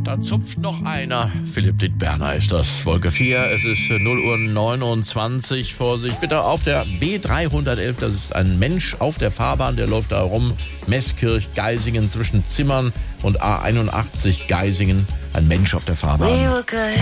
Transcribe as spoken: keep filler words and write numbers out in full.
Da zupft noch einer. Philipp Dittberner ist das. Wolke vier, es ist null Uhr neunundzwanzig. Vorsicht, bitte auf der B dreihundertelf. Das ist ein Mensch auf der Fahrbahn, der läuft da rum. Meßkirch, Geisingen zwischen Zimmern und A einundachtzig Geisingen. Ein Mensch auf der Fahrbahn.